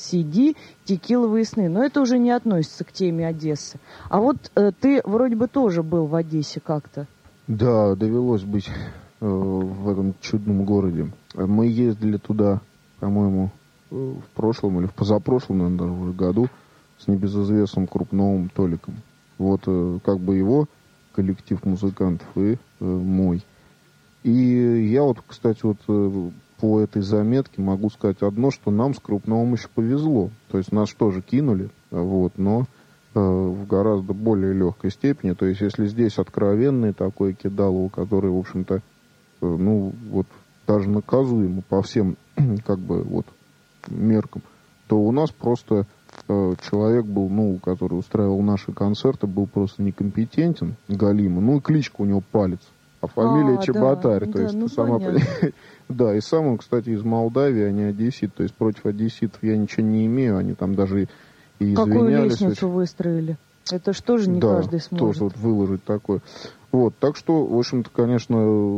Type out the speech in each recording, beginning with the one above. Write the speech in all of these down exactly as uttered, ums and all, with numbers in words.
си ди «Текиловые сны». Но это уже не относится к теме Одессы. А вот э, ты вроде бы тоже был в Одессе как-то. Да, довелось быть э, в этом чудном городе. Мы ездили туда, по-моему, в прошлом или в позапрошлом, наверное, даже уже году с небезызвестным Крупновым Толиком. Вот э, как бы его коллектив музыкантов и э, мой. И я вот, кстати, вот э, по этой заметке могу сказать одно, что нам с Крупновым еще повезло. То есть нас тоже кинули, вот, но э, в гораздо более легкой степени. То есть если здесь откровенный такой кидалово, который, в общем-то, э, ну, вот даже наказуемо по всем, как бы, вот, меркам, то у нас просто э, человек был, ну, который устраивал наши концерты, был просто некомпетентен, галимый. Ну, и кличка у него Палец. А фамилия а, Чеботарь, да, то да, есть, ну, ты сама понимаешь. Да, и сам он, кстати, из Молдавии, а не одессит. То есть против одесситов я ничего не имею, они там даже и, и извинялись. Какую лестницу очень... выстроили? Это ж тоже не да, каждый сможет. тоже вот выложить такое. Вот, так что, в общем-то, конечно,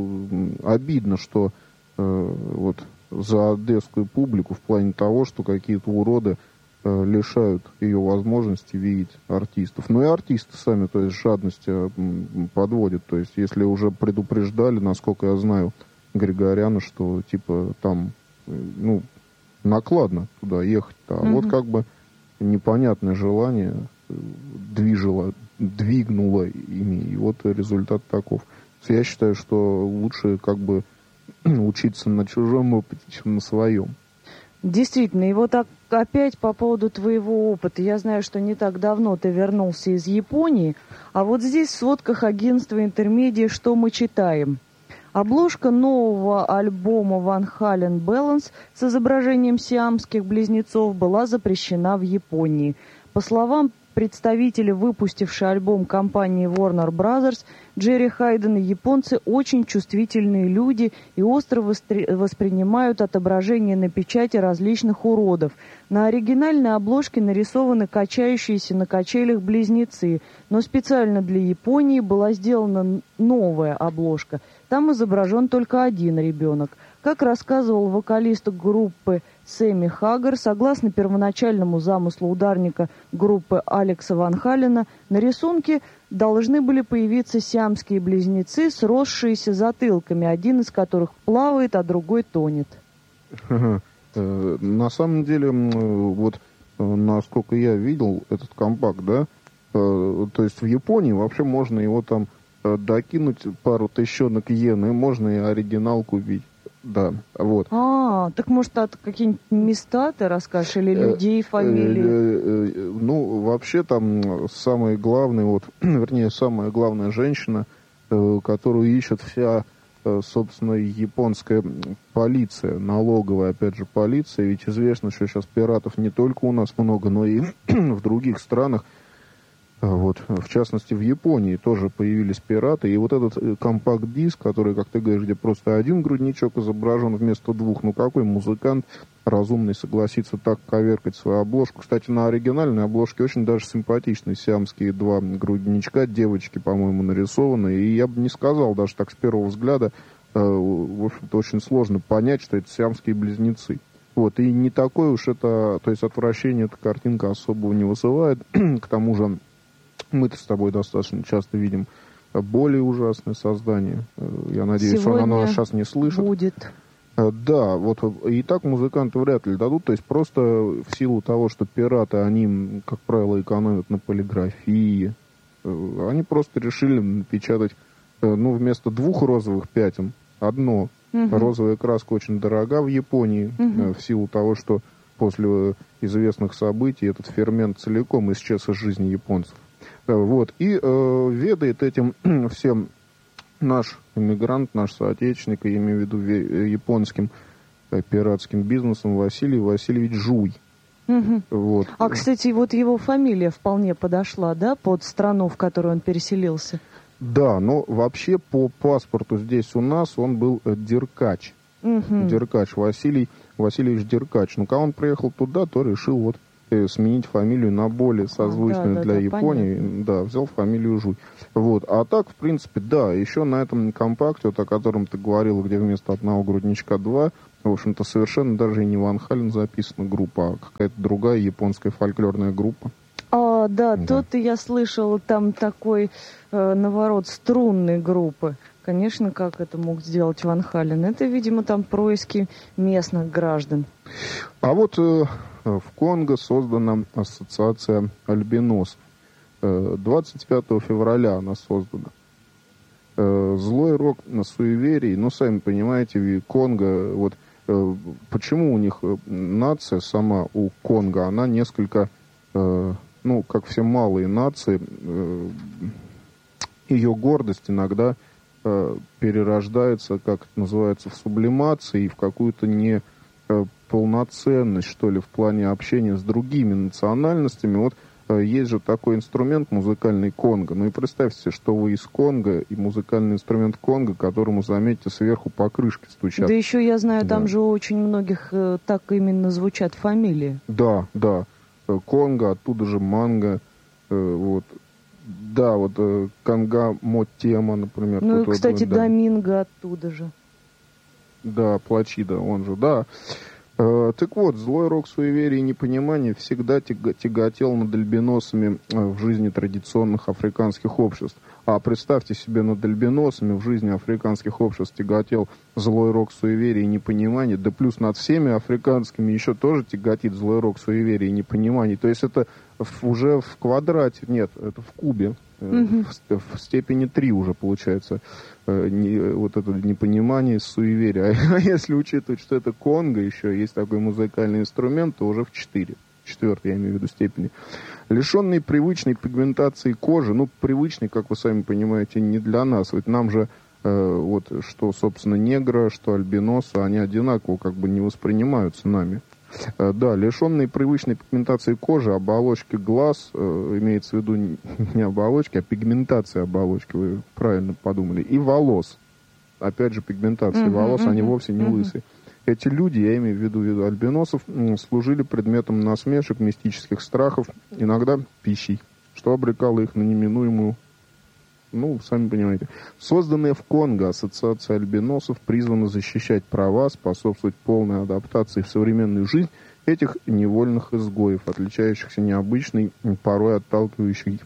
обидно, что э, вот за одесскую публику в плане того, что какие-то уроды э, лишают ее возможности видеть артистов. Ну и артисты сами, то есть жадность э, подводят. То есть если уже предупреждали, насколько я знаю, Григоряна, что типа там, э, ну, накладно туда ехать-то. А mm-hmm. вот как бы непонятное желание движило, двигнуло ими. И вот результат таков. Я считаю, что лучше как бы учиться на чужом опыте, чем на своем. Действительно, и вот опять по поводу твоего опыта. Я знаю, что не так давно ты вернулся из Японии, а вот здесь в сводках агентства «Интермедиа» что мы читаем? Обложка нового альбома Van Halen Balance с изображением сиамских близнецов была запрещена в Японии. По словам представители, выпустившей альбом компании Warner Brothers, Джерри Хайден и японцы очень чувствительные люди и остро воспри- воспринимают отображение на печати различных уродов. На оригинальной обложке нарисованы качающиеся на качелях близнецы, но специально для Японии была сделана новая обложка. Там изображен только один ребенок. Как рассказывал вокалист группы Сэмми Хаггар, согласно первоначальному замыслу ударника группы Алекса Ван Халена, на рисунке должны были появиться сиамские близнецы, сросшиеся затылками, один из которых плавает, а другой тонет. На самом деле, вот насколько я видел этот компакт, да, то есть в Японии вообще можно его там докинуть пару тысячонок йен, и можно и оригинал купить. Да, вот. А, так может, от какие-нибудь места ты расскажешь, или людей, фамилии? Ну, вообще там самое главное, вот, вернее, самая главная женщина, которую ищет вся, собственно, японская полиция, налоговая, опять же, полиция, ведь известно, что сейчас пиратов не только у нас много, но и в других странах. Вот. В частности, в Японии тоже появились пираты. И вот этот компакт-диск, который, как ты говоришь, где просто один грудничок изображен вместо двух. Ну, какой музыкант разумный согласится так коверкать свою обложку? Кстати, на оригинальной обложке очень даже симпатичные сиамские два грудничка, девочки, по-моему, нарисованы. И я бы не сказал, даже так с первого взгляда, э, в общем-то, очень сложно понять, что это сиамские близнецы. Вот. И не такое уж это, то есть отвращение эта картинка особого не вызывает. К тому же мы-то с тобой достаточно часто видим более ужасное создание. Я надеюсь, Сегодня он оно сейчас не слышит. Будет. Да, вот и так музыканты вряд ли дадут. То есть просто в силу того, что пираты, они, как правило, экономят на полиграфии, они просто решили напечатать, ну, вместо двух розовых пятен одно. Угу. Розовая краска очень дорога в Японии, угу. в силу того, что после известных событий этот фермент целиком исчез из жизни японцев. Вот. И э, ведает этим всем наш иммигрант, наш соотечественник, я имею в виду японским э, пиратским бизнесом, Василий Васильевич Жуй. Угу. Вот. А, кстати, вот его фамилия вполне подошла, да, под страну, в которую он переселился? Да, но вообще по паспорту здесь у нас он был Деркач. Угу. Деркач, Василий Васильевич Деркач. Ну, когда он приехал туда, то решил вот сменить фамилию на более созвучную а, да, для да, Японии. Понятно. Да, взял фамилию Жуй. Вот. А так, в принципе, да, еще на этом компакте, вот, о котором ты говорил, где вместо одного грудничка два, В общем-то, совершенно даже и не Ван Хален записана группа, а какая-то другая японская фольклорная группа. А, да, Да. тут я слышала там такой э, наворот струнной группы. Конечно, как это мог сделать Ван Хален? Это, видимо, там происки местных граждан. А вот э, в Конго создана ассоциация альбиносов. Э, двадцать пятого февраля она создана. Э, злой рок на суеверии, ну, сами понимаете, в Конго, вот э, почему у них э, нация сама у Конго, она несколько, э, ну, как все малые нации, э, ее гордость иногда э, перерождается, как это называется, в сублимации, в какую-то не э, полноценность, что ли, в плане общения с другими национальностями. Вот э, есть же такой инструмент музыкальный конго. Ну и представьте себе, что вы из Конго, и музыкальный инструмент конго, которому, заметьте, сверху покрышки стучат. Да еще я знаю, там Да. же очень многих э, так именно звучат фамилии. Да, да. Э, Конго, оттуда же манго. э, вот. Да, вот э, Канга Мотема, например. Ну и, тут кстати, вот, да. Доминго оттуда же. Да, Плачида, он же, да. Э, так вот, злой рок суеверий и непонимания всегда тяга- тяготел над альбиносами э, в жизни традиционных африканских обществ. А представьте себе, над альбиносами в жизни африканских обществ тяготел злой рок суеверий и непонимания, да плюс над всеми африканскими еще тоже тяготит злой рок суеверий и непониманий. То есть это в- уже в квадрате, нет, это в кубе. Мгм. В, в степени три уже получается э, не, вот это непонимание, суеверие. А если учитывать, что это конго еще, есть такой музыкальный инструмент, то уже в четыре. Четвертый, я имею в виду, степени. Лишенный привычной пигментации кожи, ну, привычный, как вы сами понимаете, не для нас. Ведь нам же, э, вот, что, собственно, негра, что альбиносы, они одинаково как бы не воспринимаются нами. Да, лишенные привычной пигментации кожи, оболочки глаз, э, имеется в виду не оболочки, а пигментация оболочки, вы правильно подумали, и волос. Опять же, пигментация Мгм, волос, они мгм, вовсе не мгм. лысые. Эти люди, я имею в виду, в виду альбиносов, м, служили предметом насмешек, мистических страхов, иногда пищей, что обрекало их на неминуемую, ну, сами понимаете. Созданная в Конго ассоциация альбиносов призвана защищать права, способствовать полной адаптации в современную жизнь этих невольных изгоев, отличающихся необычной, порой отталкивающей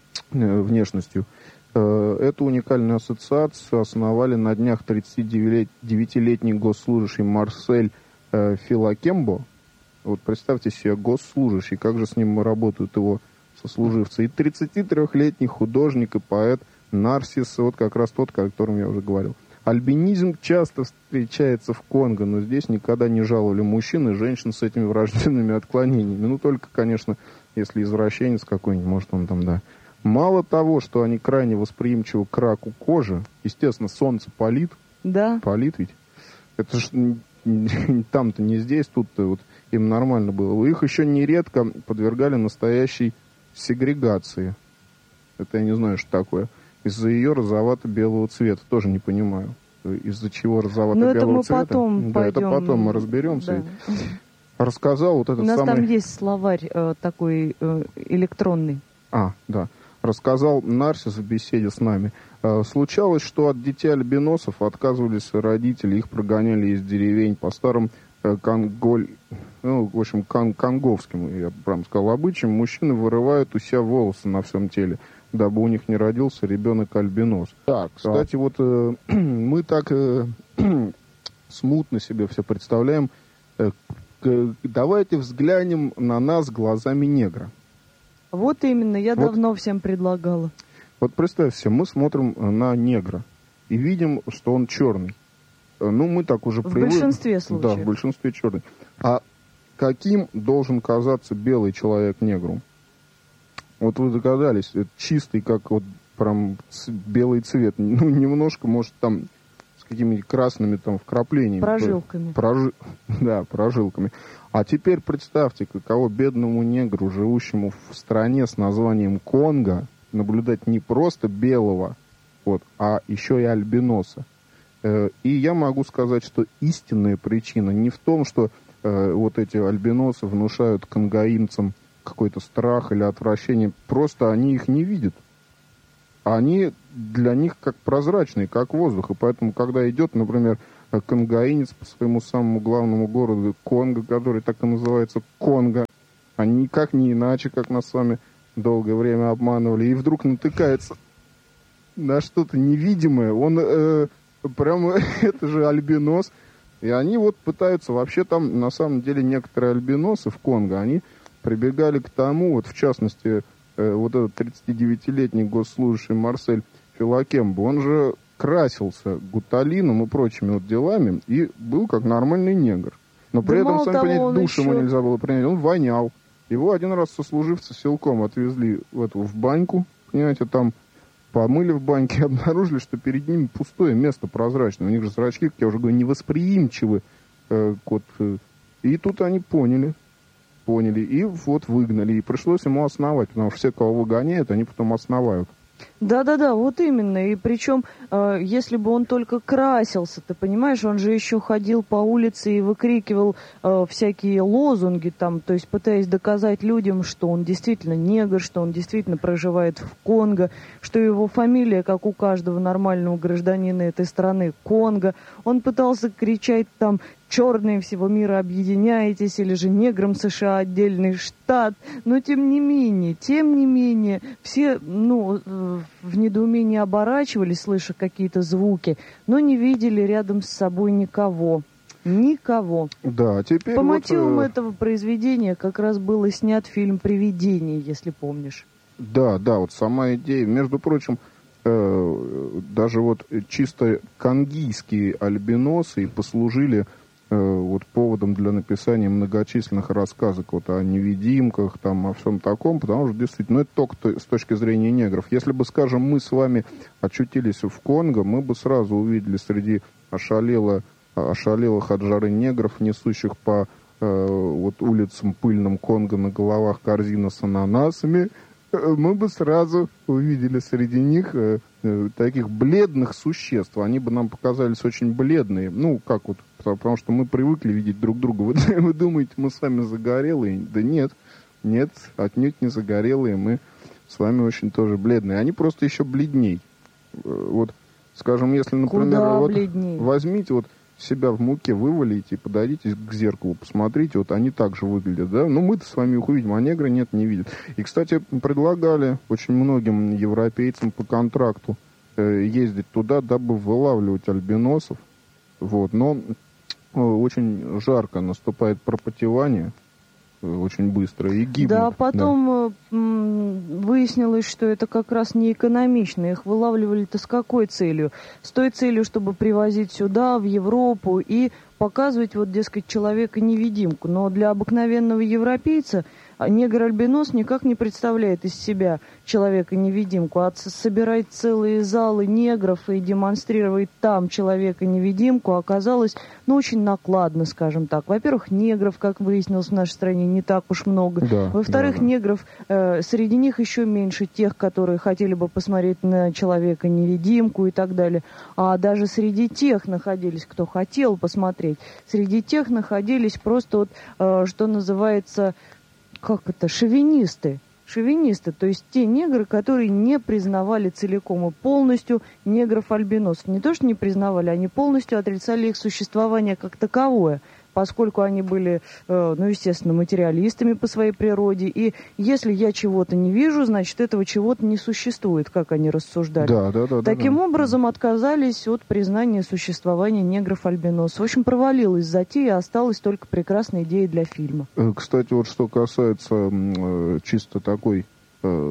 э, внешностью. Э, Эту уникальную ассоциацию основали на днях тридцатидевятилетний госслужащий Марсель э, Филакембо. Вот представьте себе, госслужащий, как же с ним работают его сослуживцы. И тридцатитрёхлетний художник и поэт Нарсис, вот как раз тот, о котором я уже говорил. Альбинизм часто встречается в Конго, но здесь никогда не жаловали мужчин и женщин с этими врожденными отклонениями. Ну, только, конечно, если извращенец какой-нибудь, может, он там, да. Мало того, что они крайне восприимчивы к раку кожи, естественно, солнце палит, Да. палит ведь. Это ж н- н- там-то не здесь, тут-то вот им нормально было. Их еще нередко подвергали настоящей сегрегации. Это я не знаю, что такое. Из-за ее розовато-белого цвета. Тоже не понимаю. Из-за чего розовато-белого Но это мы цвета? потом Да, это пойдем. потом мы разберемся. Да. Рассказал вот этот У нас самый... там есть словарь э, такой э, электронный. А, да. Рассказал Нарсис в беседе с нами. Э, Случалось, что от детей альбиносов отказывались родители, их прогоняли из деревень по старым э, конголь... ну, в общем, кон- конговским, я прям сказал, обычаям. Мужчины вырывают у себя волосы на всем теле, дабы у них не родился ребенок-альбинос. Так, кстати, вот э, мы так э, смутно себе все представляем. Э, к- давайте взглянем на нас глазами негра. Вот именно, я Вот. давно всем предлагала. Вот представь себе, мы смотрим на негра и видим, что он черный. Э, Ну, мы так уже В привыкли. большинстве Да, случаев. в большинстве черный. А каким должен казаться белый человек негру? Вот вы догадались, это чистый, как вот прям ц- белый цвет. Ну, немножко, может, там с какими-нибудь красными там вкраплениями. Прожилками. Прожи- Да, прожилками. А теперь представьте, каково бедному негру, живущему в стране с названием Конго, наблюдать не просто белого, вот, а еще и альбиноса. Э, И я могу сказать, что истинная причина не в том, что э, вот эти альбиносы внушают конгаимцам какой-то страх или отвращение. Просто они их не видят. Они для них как прозрачные, как воздух. И поэтому, когда идет, например, конгаинец по своему самому главному городу Конго, который так и называется Конго, а никак не иначе, как нас с вами долгое время обманывали, и вдруг натыкается на что-то невидимое. Он э, прямо, это же альбинос. И они вот пытаются, вообще там на самом деле некоторые альбиносы в Конго, они прибегали к тому, вот в частности, э, вот этот тридцатидевятилетний госслужащий Марсель Филакембо, он же красился гуталином и прочими вот делами и был как нормальный негр. Но при да этом, сами понять, душ ему еще... нельзя было принять, он вонял. Его один раз сослуживцы силком отвезли в эту в баньку, понимаете, там помыли в баньке и обнаружили, что перед ними пустое место прозрачное. У них же зрачки, как я уже говорю, невосприимчивы. Э, вот, э, и тут они поняли, поняли, и вот выгнали. И пришлось ему основать, потому что все, кого выгоняют, они потом основают. Да-да-да, вот именно. И причем, э, если бы он только красился, ты понимаешь, он же еще ходил по улице и выкрикивал э, всякие лозунги там, то есть пытаясь доказать людям, что он действительно негр, что он действительно проживает в Конго, что его фамилия, как у каждого нормального гражданина этой страны, Конго. Он пытался кричать там: черные всего мира объединяйтесь, или же неграм США отдельный штат. Но тем не менее, тем не менее, все, ну, в недоумении оборачивались, слыша какие-то звуки, но не видели рядом с собой никого. Никого. Да, теперь По мотивам вот, этого произведения как раз был и снят фильм «Привидение», если помнишь. Да, да, вот сама идея. Между прочим, э, даже вот чисто конгийские альбиносы и послужили вот поводом для написания многочисленных рассказок вот о невидимках, там, о всем таком, потому что действительно, ну, это только с точки зрения негров. Если бы, скажем, мы с вами очутились в Конго, мы бы сразу увидели среди ошалело, ошалелых от жары негров, несущих по э, вот улицам пыльным Конго на головах корзина с ананасами, мы бы сразу увидели среди них э, э, таких бледных существ. Они бы нам показались очень бледные. Ну, как вот, потому что мы привыкли видеть друг друга. Вы, вы думаете, мы с вами загорелые? Да нет, нет, отнюдь не загорелые. Мы с вами очень тоже бледные. Они просто еще бледней. Вот, скажем, если, например, вот, возьмите вот себя в муке, вывалите, подойдите к зеркалу, посмотрите, вот они так же выглядят, да? Ну, мы-то с вами их увидим, а негры нет, не видят. И, кстати, предлагали очень многим европейцам по контракту э, ездить туда, дабы вылавливать альбиносов, вот, но э, очень жарко наступает пропотевание, э, очень быстро, и гибнут. Да, потом да. выяснилось, что это как раз не экономично. Их вылавливали-то с какой целью? С той целью, чтобы привозить сюда, в Европу, и показывать, вот, дескать, человека-невидимку. Но для обыкновенного европейца негр-альбинос никак не представляет из себя человека-невидимку. А собирать целые залы негров и демонстрировать там человека-невидимку оказалось, ну, очень накладно, скажем так. Во-первых, негров, как выяснилось, в нашей стране не так уж много. Да, Во-вторых, да, да. негров, э, среди них еще меньше тех, которые хотели бы посмотреть на человека-невидимку и так далее. А даже среди тех находились, кто хотел посмотреть, среди тех находились просто вот, э, что называется... Как это? Шовинисты. Шовинисты, то есть те негры, которые не признавали целиком и полностью негров-альбиносов. Не то, что не признавали, они полностью отрицали их существование как таковое, поскольку они были, э, ну, естественно, материалистами по своей природе. И если я чего-то не вижу, значит, этого чего-то не существует, как они рассуждали. Да, да, да, Таким да, да. образом, отказались от признания существования негров-альбиносов. В общем, провалилась затея, осталась только прекрасная идея для фильма. Кстати, вот что касается э, чисто такой э,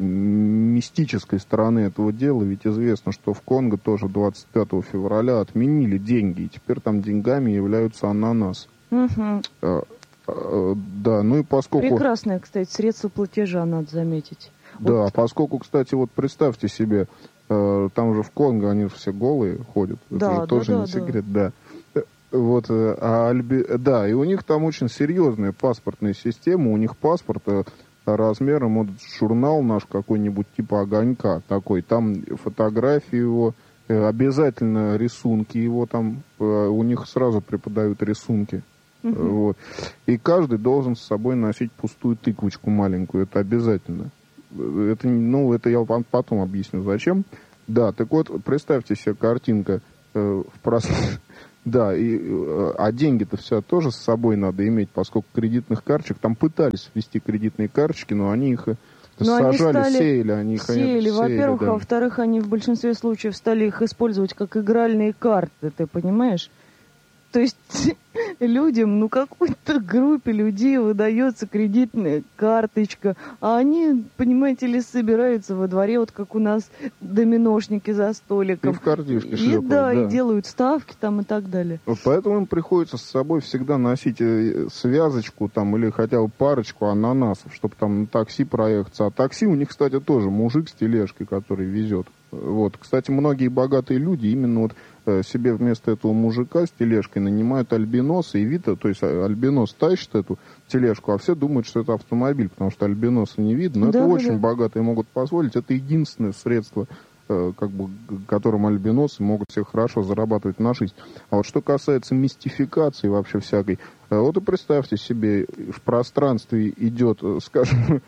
мистической стороны этого дела, ведь известно, что в Конго тоже двадцать пятого февраля отменили деньги, и теперь там деньгами являются ананасы. Угу. А, а, да, ну и поскольку... Прекрасное, кстати, средство платежа, надо заметить. Да, вот. Поскольку, кстати, вот представьте себе, э, там же в Конго они все голые ходят, да, это же да, тоже да, не секрет, да. да. Вот, а Альби... да, и у них там очень серьезная паспортная система, у них паспорт размером, вот журнал наш какой-нибудь типа «Огонька» такой, там фотографии его, обязательно рисунки его там, у них сразу преподают рисунки. Uh-huh. Вот. И каждый должен с собой носить пустую тыквочку маленькую, это обязательно. Это, ну, это я вам потом объясню, зачем. Да, так вот, представьте себе картинка э, в, прос... Да, и, а деньги-то все тоже с собой надо иметь, поскольку кредитных карточек, там пытались ввести кредитные карточки, но они их но сажали, они стали, сеяли, они их сеяли, сеяли, во-первых, да. а во-вторых, они в большинстве случаев стали их использовать как игральные карты, ты понимаешь? То есть людям, ну какой-то группе людей выдается кредитная карточка, а они, понимаете ли, собираются во дворе, вот как у нас доминошники за столиком. И в картишке и, шлепают, да, да. и делают ставки там и так далее. Вот поэтому им приходится с собой всегда носить связочку там или хотя бы парочку ананасов, чтобы там на такси проехаться. А такси у них, кстати, тоже мужик с тележкой, который везет. Вот. Кстати, многие богатые люди именно вот себе вместо этого мужика с тележкой нанимают альбиноса и вида, то есть альбинос тащит эту тележку, а все думают, что это автомобиль, потому что альбиноса не видно. Но да, это да, очень да. богатые могут позволить. Это единственное средство, как бы, которым альбиносы могут себе хорошо зарабатывать на жизнь. А вот что касается мистификации вообще всякой, вот и представьте себе, в пространстве идет, скажем,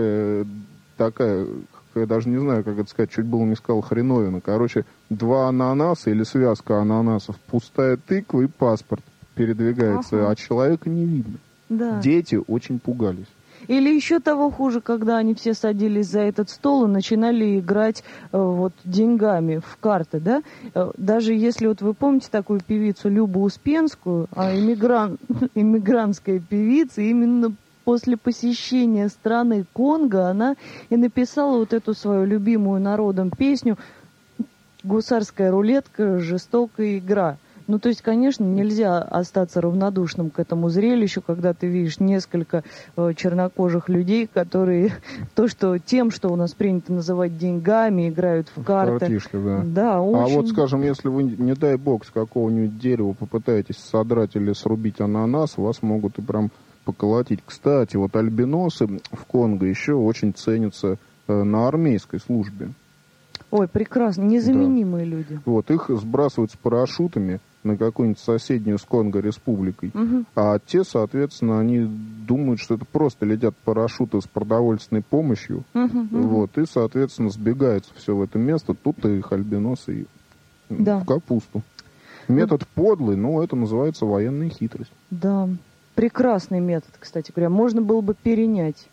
такая... Я даже не знаю, как это сказать, чуть было не сказал хреновина. Короче, два ананаса или связка ананасов, пустая тыква и паспорт передвигается, ага. а человека не видно. Да. Дети очень пугались. Или еще того хуже, когда они все садились за этот стол и начинали играть э, вот деньгами в карты, да? Э, даже если вот вы помните такую певицу Любу Успенскую, а иммигрант, иммигрантская певица, именно после посещения страны Конго она и написала вот эту свою любимую народом песню «Гусарская рулетка. Жестокая игра». Ну, то есть, конечно, нельзя остаться равнодушным к этому зрелищу, когда ты видишь несколько э, чернокожих людей, которые то, что тем, что у нас принято называть деньгами, играют в карты. Картишка, да. Да, очень... А вот, скажем, если вы, не дай бог, с какого-нибудь дерева попытаетесь содрать или срубить ананас, вас могут и прям поколотить. Кстати, вот альбиносы в Конго еще очень ценятся э, на армейской службе. Ой, прекрасно, незаменимые да. люди. Вот, их сбрасывают с парашютами на какую-нибудь соседнюю с Конго республикой, угу. а те, соответственно, они думают, что это просто летят парашюты с продовольственной помощью, угу, угу. вот, и, соответственно, сбегаются все в это место, тут их альбиносы да. в капусту. Метод ну, подлый, но это называется военная хитрость. Да. Прекрасный метод, кстати говоря. Можно было бы перенять.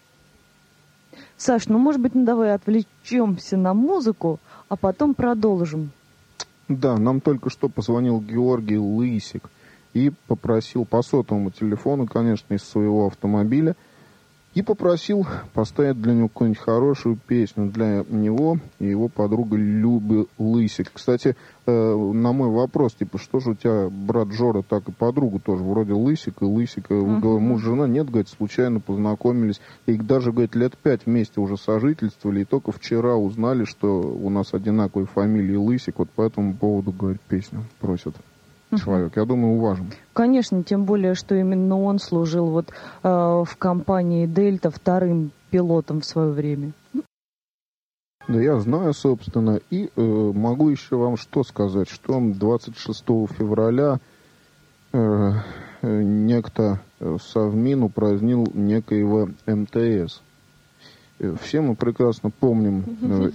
Саш, ну, может быть, ну, давай отвлечемся на музыку, а потом продолжим. Да, нам только что позвонил Георгий Лысик и попросил по сотовому телефону, конечно, из своего автомобиля, и попросил поставить для него какую-нибудь хорошую песню для него и его подруги Любы Лысик. Кстати, э, на мой вопрос, типа, что же у тебя брат Жора, так и подругу тоже, вроде Лысик и Лысика, uh-huh. муж и жена, нет, говорит, случайно познакомились, и даже, говорит, лет пять вместе уже сожительствовали, и только вчера узнали, что у нас одинаковые фамилии Лысик, вот по этому поводу, говорит, песню просят. Человек, я думаю, уважим. Конечно, тем более, что именно он служил вот э, в компании Дельта вторым пилотом в свое время. Да, я знаю, собственно, и э, могу еще вам что сказать, что двадцать шестого февраля э, э, некто Совмин упразднил некоего эм тэ эс. Э, все мы прекрасно помним... Э,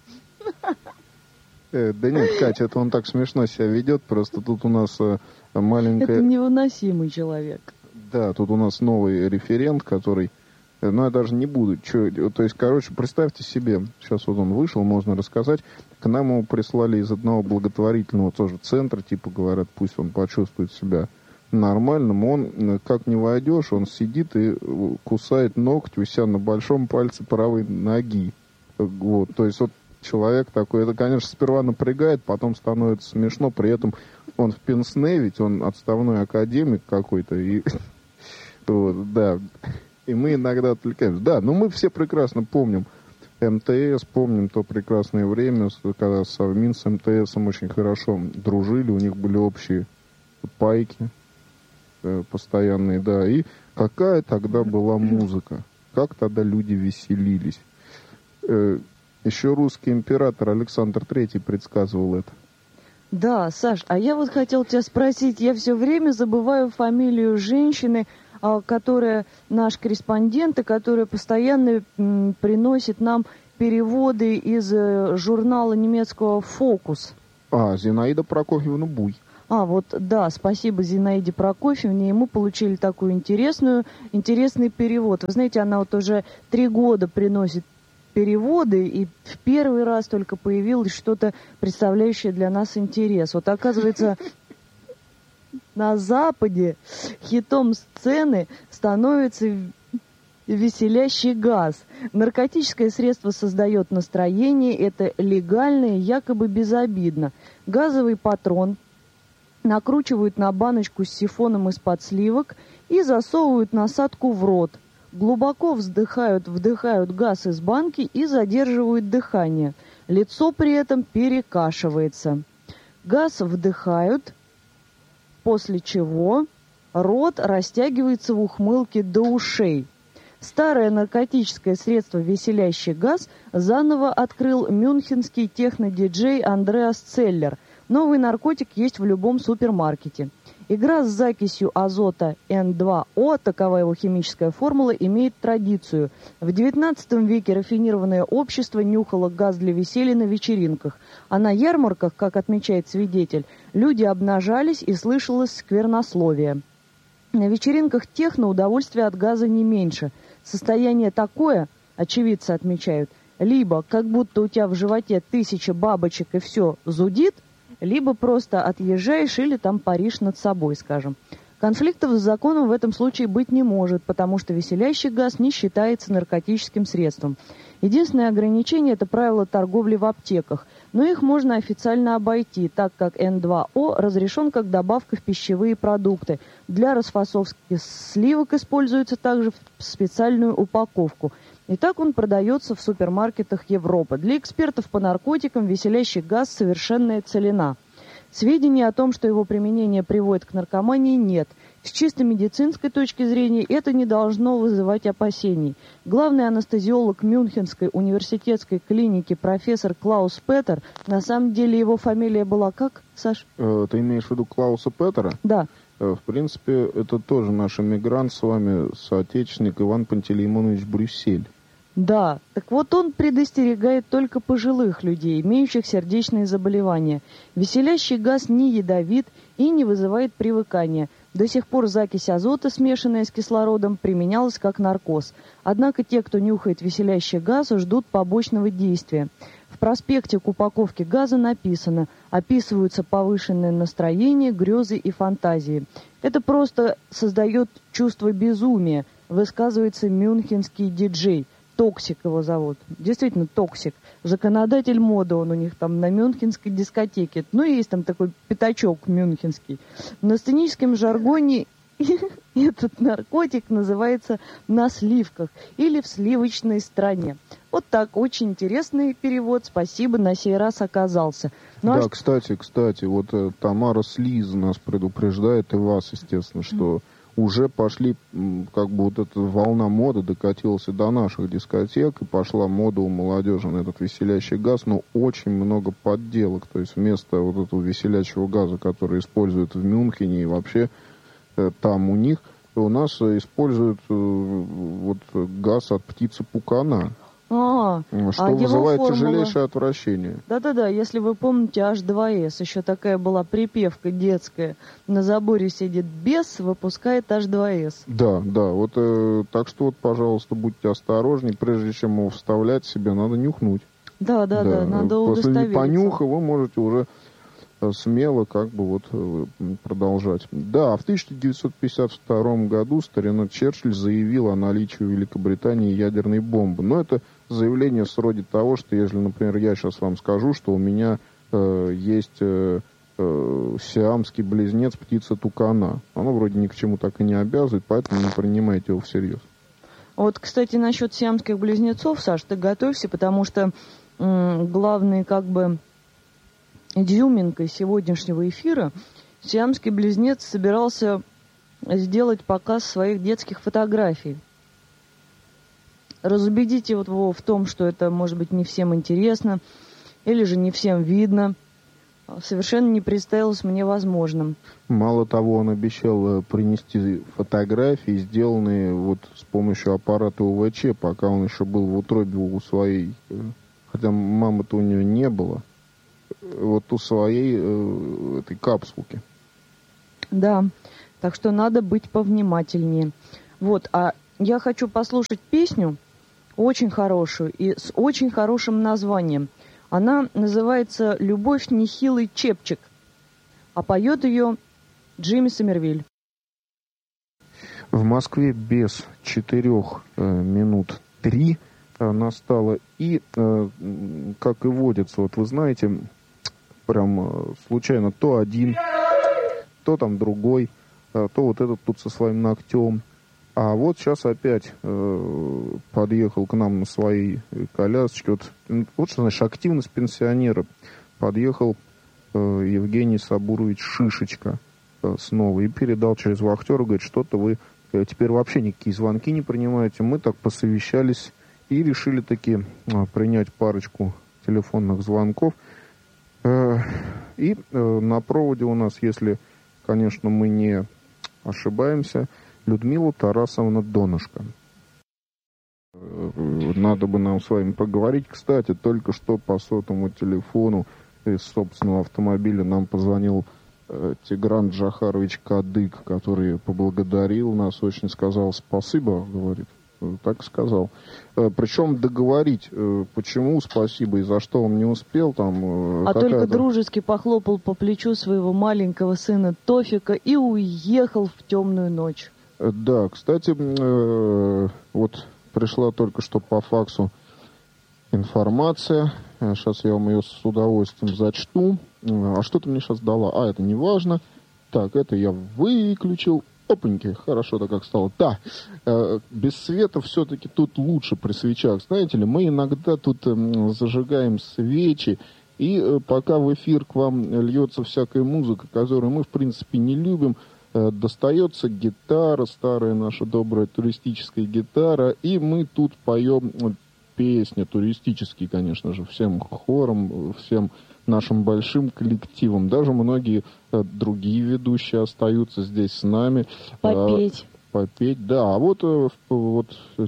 Да нет, Катя, это он так смешно себя ведет, просто тут у нас маленькая... Это невыносимый человек. Да, тут у нас новый референт, который... Ну, я даже не буду. Чё... То есть, короче, представьте себе, сейчас вот он вышел, можно рассказать, к нам его прислали из одного благотворительного тоже центра, типа, говорят, пусть он почувствует себя нормальным. Он, как не войдешь, он сидит и кусает ноготь у себя на большом пальце правой ноги. Вот, то есть, вот человек такой, это, конечно, сперва напрягает, потом становится смешно, при этом он в пенсне, ведь он отставной академик какой-то, и вот, да, и мы иногда отвлекаемся. Да, но мы все прекрасно помним эм тэ эс, помним то прекрасное время, когда Совмин с эм тэ эсом очень хорошо дружили, у них были общие пайки э, постоянные, да, и какая тогда была музыка, как тогда люди веселились. Э, Еще русский император Александр Третий предсказывал это. Да, Саш, а я вот хотел тебя спросить, я все время забываю фамилию женщины, которая наш корреспондент, и которая постоянно м, приносит нам переводы из э, журнала немецкого «Фокус». А, Зинаида Прокофьевна Буй. А, вот, да, спасибо Зинаиде Прокофьевне. И мы получили такую интересную, интересный перевод. Вы знаете, она вот уже три года приносит переводы, и в первый раз только появилось что-то, представляющее для нас интерес. Вот, оказывается, на Западе хитом сцены становится веселящий газ. Наркотическое средство создает настроение, это легально и якобы безобидно. Газовый патрон накручивают на баночку с сифоном из-под сливок и засовывают насадку в рот. Глубоко вздыхают, вдыхают газ из банки и задерживают дыхание. Лицо при этом перекашивается. Газ вдыхают, после чего рот растягивается в ухмылке до ушей. Старое наркотическое средство «веселящий газ» заново открыл мюнхенский технодиджей Андреас Целлер. Новый наркотик есть в любом супермаркете. Игра с закисью азота эн два о, такова его химическая формула, имеет традицию. В девятнадцатом веке рафинированное общество нюхало газ для веселья на вечеринках, а на ярмарках, как отмечает свидетель, люди обнажались и слышалось сквернословие. На вечеринках техно удовольствия от газа не меньше. Состояние такое, очевидцы отмечают, либо как будто у тебя в животе тысяча бабочек и все зудит, либо просто отъезжаешь или там паришь над собой, скажем. Конфликтов с законом в этом случае быть не может, потому что веселящий газ не считается наркотическим средством. Единственное ограничение – это правило торговли в аптеках, но их можно официально обойти, так как эн два о разрешен как добавка в пищевые продукты. Для расфасовки сливок используется также в специальную упаковку. И так он продается в супермаркетах Европы. Для экспертов по наркотикам веселящий газ – совершенная целина. Сведений о том, что его применение приводит к наркомании, нет. С чисто медицинской точки зрения это не должно вызывать опасений. Главный анестезиолог Мюнхенской университетской клиники профессор Клаус Петер, на самом деле его фамилия была как, Саш? Э, ты имеешь в виду Клауса Петера? Да. Э, в принципе, это тоже наш эмигрант с вами, соотечественник Иван Пантелеймонович Брюссель. Да, так вот он предостерегает только пожилых людей, имеющих сердечные заболевания. Веселящий газ не ядовит и не вызывает привыкания. До сих пор закись азота, смешанная с кислородом, применялась как наркоз. Однако те, кто нюхает веселящий газ, ждут побочного действия. В проспекте к упаковке газа написано: описываются повышенное настроение, грезы и фантазии. Это просто создает чувство безумия, высказывается мюнхенский диджей. Токсик его зовут. Действительно, Токсик. Законодатель моды он у них там на мюнхенской дискотеке. Ну, и есть там такой пятачок мюнхенский. На сценическом жаргоне этот наркотик называется «на сливках» или «в сливочной стране». Вот так, очень интересный перевод. Спасибо, на сей раз оказался. Ну, да, а... кстати, кстати, вот э, Тамара Слиз нас предупреждает, и вас, естественно, что... уже пошли, как бы вот эта волна моды докатилась и до наших дискотек, и пошла мода у молодежи на этот веселящий газ, но очень много подделок. То есть вместо вот этого веселящего газа, который используют в Мюнхене и вообще э, там у них, у нас используют э, вот газ от птицы пукана. А, что а вызывает формула... тяжелейшее отвращение. Да-да-да, если вы помните эйч два эс, еще такая была припевка детская. На заборе сидит бес, выпускает эйч два эс. Да, да, вот э, так что вот, пожалуйста, будьте осторожнее, прежде чем его вставлять себе, надо нюхнуть. Да-да-да, да, надо удостовериться. После понюха вы можете уже э, смело как бы вот э, продолжать. Да, в тысяча девятьсот пятьдесят втором году старина Черчилль заявил о наличии у Великобритании ядерной бомбы. Но это заявление сродит того, что если, например, я сейчас вам скажу, что у меня э, есть э, э, сиамский близнец птица тукана. Оно вроде ни к чему так и не обязывает, поэтому не принимайте его всерьез. Вот, кстати, насчет сиамских близнецов, Саш, ты готовься, потому что м- главный как бы изюминкой сегодняшнего эфира сиамский близнец собирался сделать показ своих детских фотографий. Разубедить его в том, что это, может быть, не всем интересно, или же не всем видно, совершенно не представилось мне возможным. Мало того, он обещал принести фотографии, сделанные вот с помощью аппарата У В Ч, пока он еще был в утробе у своей, хотя мамы-то у нее не было, вот у своей этой капсулки. Да, так что надо быть повнимательнее. Вот, а я хочу послушать песню, очень хорошую и с очень хорошим названием. Она называется «Любовь нехилый чепчик», а поет ее Джимми Сомервиль. В Москве без четырех э, минут три э, настало. И, э, как и водится, вот вы знаете, прям э, случайно то один, то там другой, э, то вот этот тут со своим ногтем. А вот сейчас опять э, подъехал к нам на своей колясочке. Вот, вот что значит активность пенсионера. Подъехал э, Евгений Сабурович Шишечка э, снова и передал через вахтера, говорит, что-то вы э, теперь вообще никакие звонки не принимаете. Мы так посовещались и решили таки э, принять парочку телефонных звонков. Э, и э, на проводе у нас, если, конечно, мы не ошибаемся, Людмила Тарасовна Донышко. Надо бы нам с вами поговорить. Кстати, только что по сотовому телефону из собственного автомобиля нам позвонил э, Тигран Джахарович Кадык, который поблагодарил нас, очень сказал спасибо, говорит. Так сказал. Э, причем договорить, э, почему спасибо и за что он не успел там. Э, а только дружески похлопал по плечу своего маленького сына Тофика и уехал в темную ночь. Да, кстати, э, вот пришла только что по факсу информация. Сейчас я вам ее с удовольствием зачту. А что ты мне сейчас дала? А, это не важно. Так, это я выключил. Опаньки, хорошо-то как стало. Да, э, без света все-таки тут лучше при свечах. Знаете ли, мы иногда тут э, зажигаем свечи, и э, пока в эфир к вам льется всякая музыка, которую мы, в принципе, не любим, достается гитара, старая наша добрая туристическая гитара, и мы тут поем песни туристические, конечно же, всем хором, всем нашим большим коллективом. Даже многие другие ведущие остаются здесь с нами. Попеть. Попеть, да. А вот, вот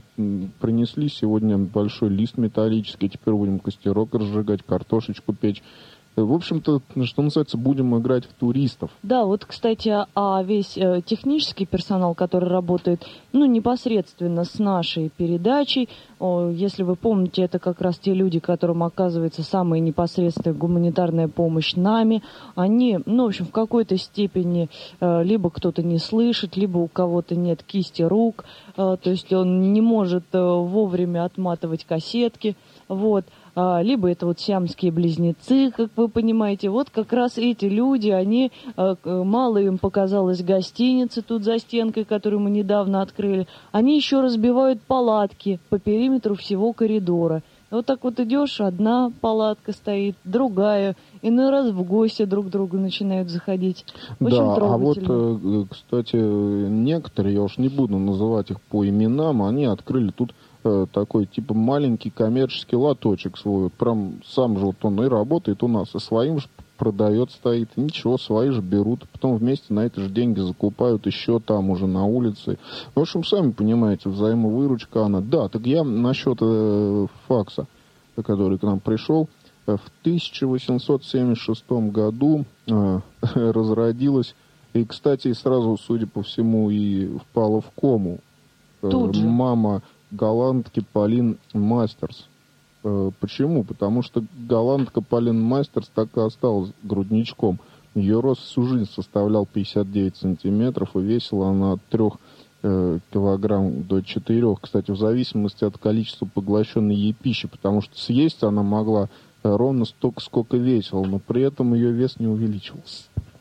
принесли сегодня большой лист металлический, теперь будем костерок разжигать, картошечку печь. В общем-то, что называется, будем играть в туристов. Да, вот, кстати, а весь э, технический персонал, который работает, ну, непосредственно с нашей передачей, о, если вы помните, это как раз те люди, которым оказывается самая непосредственная гуманитарная помощь нами. Они, ну, в общем, в какой-то степени э, либо кто-то не слышит, либо у кого-то нет кисти рук, э, то есть он не может э, вовремя отматывать кассетки, вот. Либо это вот сиамские близнецы, как вы понимаете. Вот как раз эти люди, они, мало им показалось гостиницы тут за стенкой, которую мы недавно открыли, они еще разбивают палатки по периметру всего коридора. Вот так вот идешь, одна палатка стоит, другая, иной раз в гости друг к другу начинают заходить. Очень да, трогательно. А вот, кстати, некоторые, я уж не буду называть их по именам, они открыли тут такой, типа, маленький коммерческий лоточек свой. Вот прям сам же вот он и работает у нас, и своим же продает, стоит. И ничего, свои же берут. Потом вместе на эти же деньги закупают еще там уже на улице. В общем, сами понимаете, взаимовыручка она. Да, так я насчет э, факса, который к нам пришел. В тысяча восемьсот семьдесят шестом году э, разродилась, и, кстати, сразу, судя по всему, и впала в кому. Э, мама голландки Полин Мастерс. Э, почему? Потому что голландка Полин Мастерс так и осталась грудничком. Ее рост всю жизнь составлял пятьдесят девять сантиметров, и весила она от трех э, килограмм до четырех. Кстати, в зависимости от количества поглощенной ей пищи, потому что съесть она могла э, ровно столько, сколько весила, но при этом ее вес не увеличивался.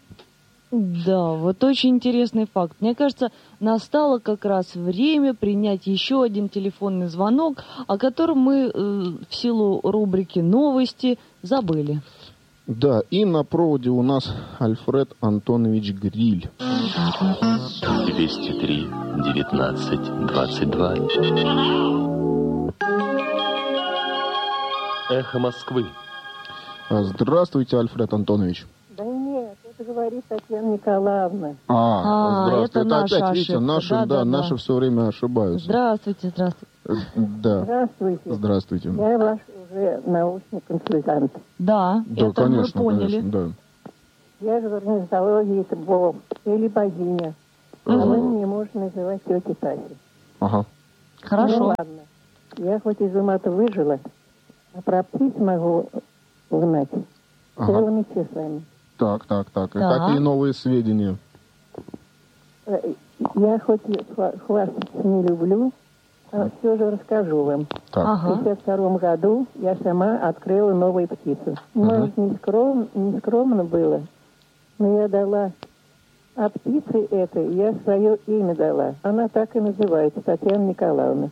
Да, вот очень интересный факт. Мне кажется, настало как раз время принять еще один телефонный звонок, о котором мы э, в силу рубрики «Новости» забыли. Да, и на проводе у нас Альфред Антонович Гриль. двести три девятнадцать двадцать два. Эхо Москвы. Здравствуйте, Альфред Антонович. Да нет, это говорит Татьяна Николаевна. А, а здравствуйте. это, это опять, наша видите, ошибка. наши, да, да, да, наши да. все время ошибаются. Здравствуйте, здравствуйте. Да. Здравствуйте. Здравствуйте. Я ваш уже научный консультант. Да, Да, это конечно, мы поняли. конечно, да. Я же в орнитологии это Бог или богиня. А вы мне можете называть тетей Тасей. Ага. Хорошо. Ну ладно. Я хоть из ума-то выжила, а про птиц могу узнать Ага. целыми часами. Так, так, так. И Так. какие новые сведения? Э, Я хоть и хва- хвастаться не люблю, а все же расскажу вам. Так. В Ага. шестьдесят втором году я сама открыла новую птицу. Может, не, скром, не скромно было, но я дала... А птице этой я свое имя дала. Она так и называется, Татьяна Николаевна.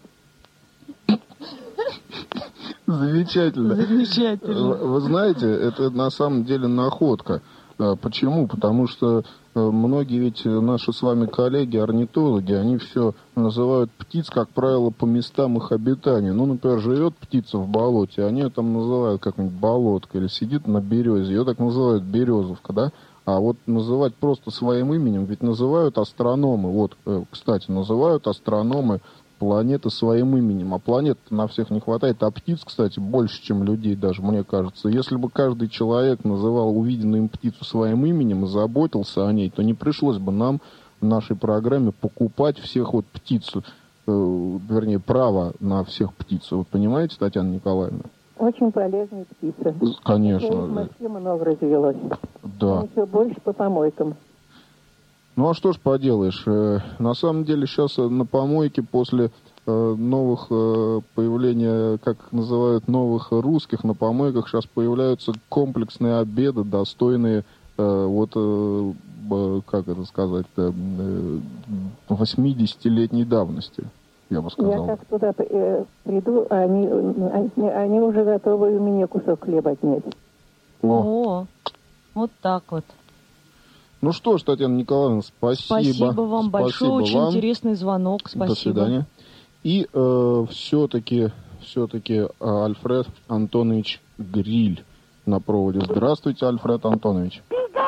Замечательно. Замечательно. Вы вы знаете, это на самом деле находка. А, Почему? Потому что э, многие ведь наши с вами коллеги, орнитологи, они все называют птиц, как правило, по местам их обитания. Ну, например, живет птица в болоте, они ее там называют как-нибудь болотка, или сидит на березе, ее так называют березовка, да? А вот называть просто своим именем, ведь называют астрономы, вот, э, кстати, называют астрономы планеты своим именем, а планет на всех не хватает, а птиц, кстати, больше, чем людей даже, мне кажется. Если бы каждый человек называл увиденную им птицу своим именем и заботился о ней, то не пришлось бы нам в нашей программе покупать всех вот птиц, э, вернее, право на всех птиц. Вы понимаете, Татьяна Николаевна? Очень полезная птица. Конечно. В Москве много развелось. Да. Еще больше по помойкам. Ну а что ж поделаешь, э, на самом деле сейчас на помойке после э, новых э, появления, как называют, новых русских, на помойках сейчас появляются комплексные обеды, достойные э, вот, э, э, как это сказать, э, восьмидесятилетней давности, я бы сказал. Я как туда э, приду, а они, они, они уже готовы у меня кусок хлеба отнять. О. О, вот так вот. Ну что ж, Татьяна Николаевна, спасибо. Спасибо вам большое, Спасибо очень вам. интересный звонок, спасибо. До свидания. И э, все-таки, все-таки э, Альфред Антонович Гриль на проводе. Здравствуйте, Альфред Антонович.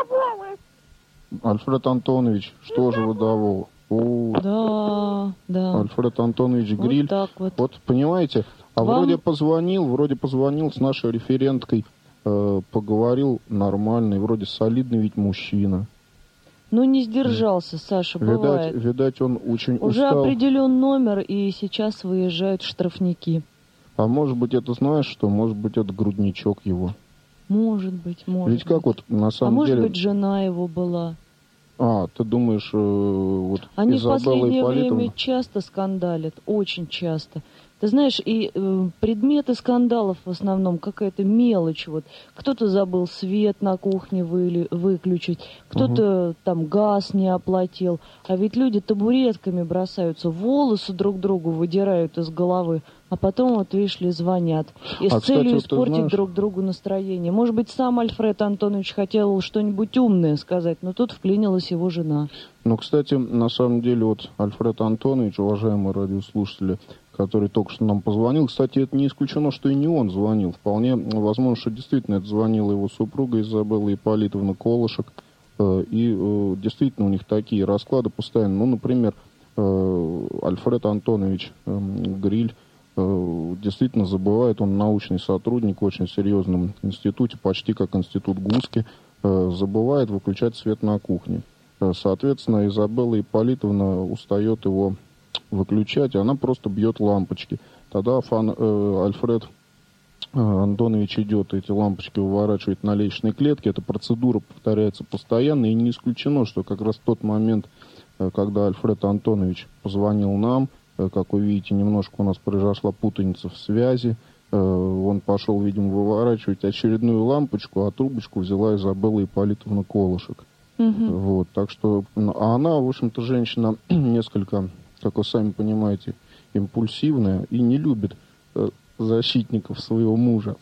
Альфред Антонович, что же выдавал? О, Да, да. Альфред Антонович Гриль. Вот так вот. Вот понимаете, а Вам- вроде позвонил, вроде позвонил с нашей референткой, э, поговорил нормально, и вроде солидный ведь мужчина. Ну, не сдержался, Саша, Видать, бывает. видать, он очень Уже устал. определен номер, и сейчас выезжают штрафники. А может быть, это знаешь что? Может быть, это грудничок его. Может быть, может Ведь как быть. вот на А самом может деле... быть, жена его была. А, ты думаешь, э, вот Они в Изабелла последнее Ипполитовна... время часто скандалят, очень часто. Ты знаешь, и э, предметы скандалов в основном какая-то мелочь. Вот. Кто-то забыл свет на кухне выли, выключить, кто-то угу. там газ не оплатил. А ведь люди табуретками бросаются, волосы друг другу выдирают из головы, а потом, вот видишь ли, звонят. И а, с целью кстати, испортить знаешь... друг другу настроение. Может быть, сам Альфред Антонович хотел что-нибудь умное сказать, но тут вклинилась его жена. Ну, кстати, на самом деле, вот Альфред Антонович, уважаемые радиослушатели, который только что нам позвонил. Кстати, это не исключено, что и не он звонил. Вполне возможно, что действительно это звонила его супруга Изабелла Ипполитовна Колышек. И действительно у них такие расклады постоянно. Ну, например, Альфред Антонович Гриль действительно забывает, он научный сотрудник в очень серьезном институте, почти как институт Гуски, забывает выключать свет на кухне. Соответственно, Изабелла Ипполитовна устает его выключать, и она просто бьет лампочки. Тогда Фан, э, Альфред э, Антонович идет, эти лампочки выворачивает на лестничной клетке. Эта процедура повторяется постоянно, и не исключено, что как раз в тот момент, э, когда Альфред Антонович позвонил нам, э, как вы видите, немножко у нас произошла путаница в связи, э, он пошел, видимо, выворачивать очередную лампочку, а трубочку взяла Изабелла Ипполитовна Колышек. Угу. Вот, так что, а она, в общем-то, женщина несколько, как вы сами понимаете, импульсивная и не любит э, защитников своего мужа.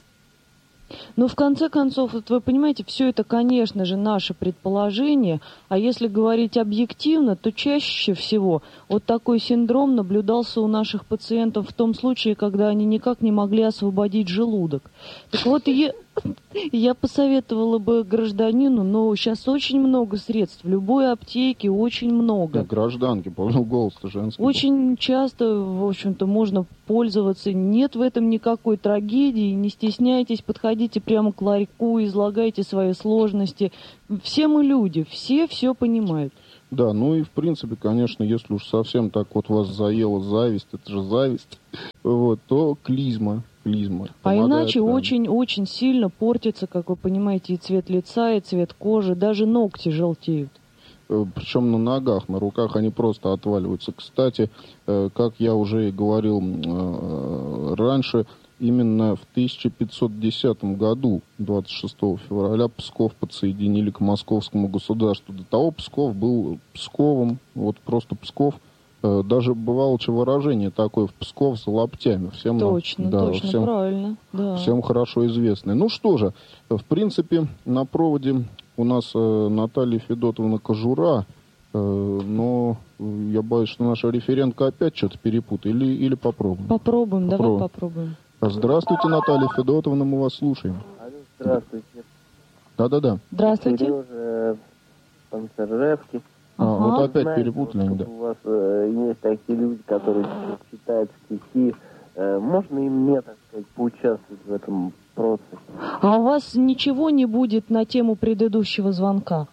Ну, в конце концов, вот вы понимаете, все это, конечно же, наше предположение, а если говорить объективно, то чаще всего вот такой синдром наблюдался у наших пациентов в том случае, когда они никак не могли освободить желудок. Так вот, е... Я посоветовала бы гражданину, но сейчас очень много средств. В любой аптеке очень много. Да, гражданки, по-моему, голос-то женский. Очень часто, в общем-то, можно пользоваться. Нет в этом никакой трагедии. Не стесняйтесь, подходите прямо к ларьку, излагайте свои сложности. Все мы люди, все все понимают. Да, ну и в принципе, конечно, если уж совсем так вот вас заела зависть, это же зависть, вот, то клизма. клизма а иначе да. очень-очень сильно портится, как вы понимаете, и цвет лица, и цвет кожи, даже ногти желтеют. Причем на ногах, на руках они просто отваливаются. Кстати, как я уже и говорил раньше, именно в тысяча пятьсот десятом году, двадцать шестого февраля, Псков подсоединили к московскому государству. До того Псков был Псковом, вот просто Псков. Даже бывало выражение такое: в Псков за лаптями. Всем, точно, да, точно, всем, правильно. Да. Всем хорошо известное. Ну что же, в принципе, на проводе у нас э, Наталья Федотовна Кожура, э, но я боюсь, что наша референтка опять что-то перепутает. Или, или попробуем? Попробуем, попробуем. давай попробуем. Здравствуйте, Наталья Федотовна, мы вас слушаем. Алло, здравствуйте. Да-да-да. Здравствуйте. Сережа, Панцеревский. А, ага. вот опять Знаете, перепутали, вот да. У вас э, есть такие люди, которые читают стихи. Э, можно и мне, так сказать, поучаствовать в этом процессе? А у вас ничего не будет на тему предыдущего звонка?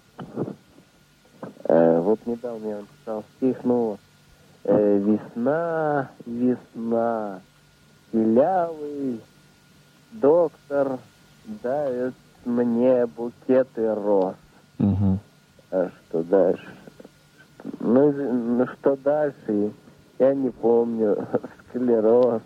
Э, вот недавно я написал стих, ну, э, весна, весна, пилявый доктор дает мне букеты роз. Угу. А что дальше? Ну, ну, что дальше? Я не помню. Склероз.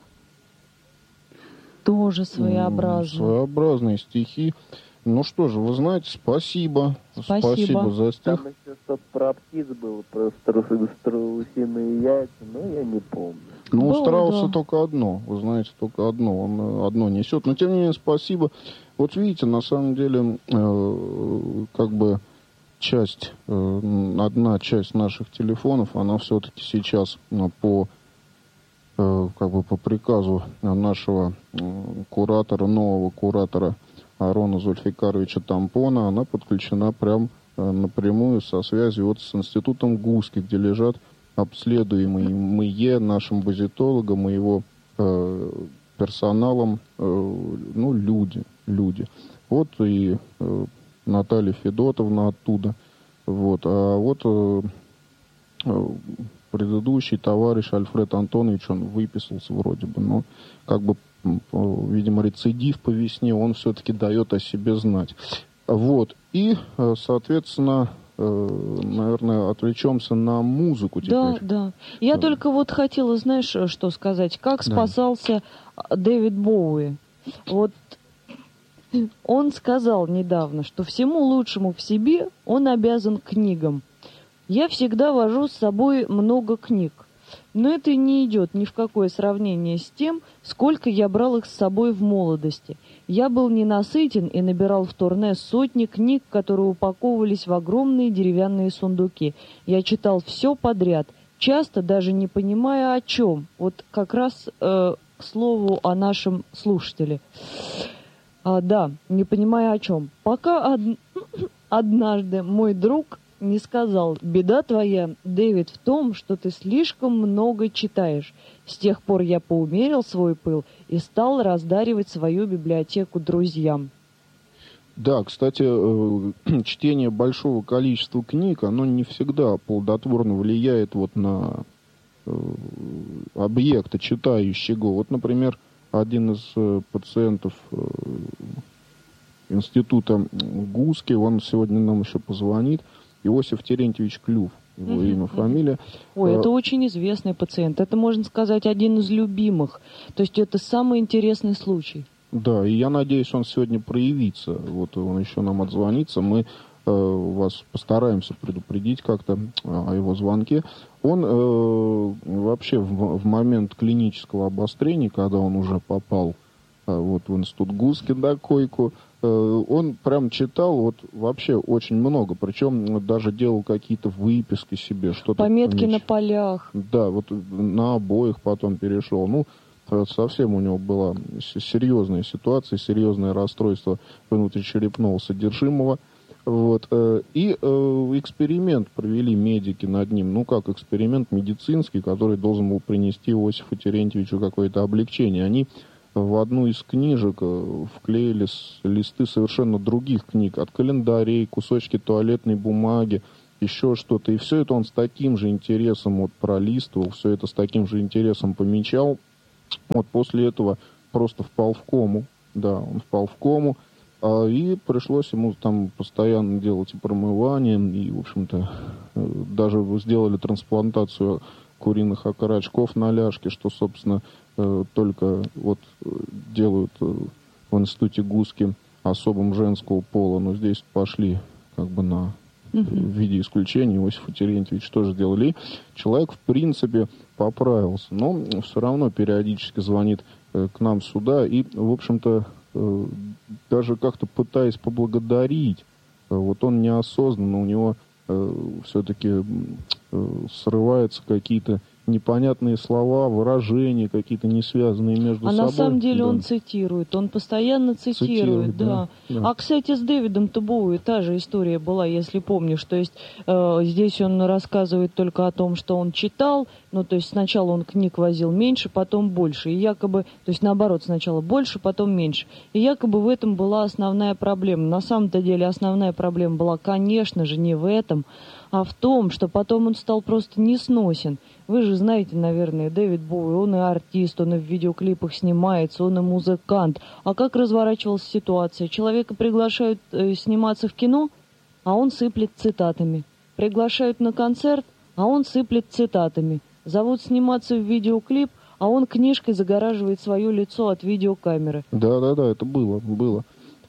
Тоже своеобразно. Своеобразные стихи. Ну что же, вы знаете, спасибо. Спасибо, спасибо за стих. Там еще что-то про птиц было, про стру- страусиные яйца, но я не помню. Ну, у Было, страуса да. только одно. Вы знаете, только одно. Он э, одно несет. Но, тем не менее, спасибо. Вот видите, на самом деле, э, как бы часть, э, одна часть наших телефонов, она все-таки сейчас э, по, э, как бы по приказу нашего э, куратора, нового куратора Арона Зульфикаровича Тампона, она подключена прям э, напрямую со связью вот с институтом Гуски, где лежат обследуемые нашим базитологом и его э, персоналом, э, ну, люди, люди. Вот и э, Наталья Федотовна оттуда. Вот. А вот э, э, предыдущий товарищ Альфред Антонович, он выписался вроде бы, но как бы, э, видимо, рецидив по весне, он все-таки дает о себе знать. Вот. И, э, соответственно, наверное, отвлечемся на музыку теперь. Да, да. Я да. только вот хотела, знаешь, что сказать. Как спасался да. Дэвид Боуи. Вот он сказал недавно, что всему лучшему в себе он обязан книгам. Я всегда вожу с собой много книг. Но это не идет ни в какое сравнение с тем, сколько я брал их с собой в молодости. Я был ненасытен и набирал в турне сотни книг, которые упаковывались в огромные деревянные сундуки. Я читал все подряд, часто даже не понимая о чем. Вот как раз э, к слову о нашем слушателе. А, да, не понимая о чем. Пока од... однажды мой друг не сказал: «Беда твоя, Дэвид, в том, что ты слишком много читаешь». С тех пор я поумерил свой пыл и стал раздаривать свою библиотеку друзьям. Да, кстати, чтение большого количества книг, оно не всегда плодотворно влияет вот на объекта читающего. Вот, например, один из пациентов института Гуски, он сегодня нам еще позвонит, Иосиф Терентьевич Клюв, его mm-hmm. имя, фамилия. Ой, это очень известный пациент. Это, можно сказать, один из любимых. То есть это самый интересный случай. Да, и я надеюсь, он сегодня проявится. Вот он еще нам отзвонится. Мы э, вас постараемся предупредить как-то о его звонке. Он э, вообще в, в момент клинического обострения, когда он уже попал э, вот в институт Гуски на койку, он прям читал вот вообще очень много, причем даже делал какие-то выписки себе, что-то. Пометки помечь. На полях. Да, вот на обоих потом перешел. Ну, совсем у него была серьезная ситуация, серьезное расстройство внутричерепного содержимого. Вот. И эксперимент провели медики над ним. Ну, как эксперимент медицинский, который должен был принести Иосифу Терентьевичу какое-то облегчение. Они в одну из книжек вклеили листы совершенно других книг. От календарей, кусочки туалетной бумаги, еще что-то. И все это он с таким же интересом вот пролистывал, все это с таким же интересом помечал. Вот после этого просто впал в кому. Да, он впал в кому. И пришлось ему там постоянно делать и промывание, и, в общем-то, даже сделали трансплантацию куриных окорочков на ляжке, что, собственно, только вот делают в институте Гуски особым женского пола. Но здесь пошли как бы на в виде исключения. Иосифа Терентьевича тоже делали. И человек, в принципе, поправился. Но все равно периодически звонит к нам сюда и, в общем-то, даже как-то пытаясь поблагодарить, вот он неосознанно, у него все-таки срываются какие-то непонятные слова, выражения, какие-то не связанные между а собой. А на самом деле да. он цитирует, он постоянно цитирует, цитирует да. Да, да. А, кстати, с Дэвидом Боуи та же история была, если помнишь. То есть э, здесь он рассказывает только о том, что он читал, ну, то есть сначала он книг возил меньше, потом больше. И якобы, то есть наоборот, сначала больше, потом меньше. И якобы в этом была основная проблема. На самом-то деле основная проблема была, конечно же, не в этом, а в том, что потом он стал просто несносен. Вы же знаете, наверное, Дэвид Боуи, он и артист, он и в видеоклипах снимается, он и музыкант. А как разворачивалась ситуация? Человека приглашают э, сниматься в кино, а он сыплет цитатами. Приглашают на концерт, а он сыплет цитатами. Зовут сниматься в видеоклип, а он книжкой загораживает свое лицо от видеокамеры. Да-да-да, это было, было.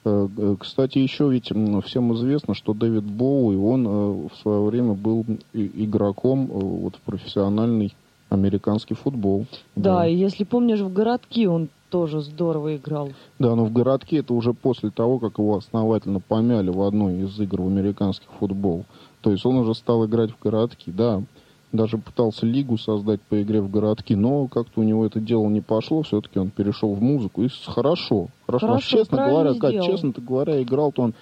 Кстати, еще ведь всем известно, что Дэвид Боуи, он в свое время был игроком вот, в профессиональный американский футбол. Да, да, и если помнишь, в «Городки» он тоже здорово играл. Да, но в «Городке» это уже после того, как его основательно помяли в одной из игр в американский футбол. То есть он уже стал играть в «Городки», да. Даже пытался лигу создать по игре в «Городки», но как-то у него это дело не пошло, все-таки он перешел в музыку, и хорошо. Хорошо, хорошо честно говоря, как, честно говоря, играл-то он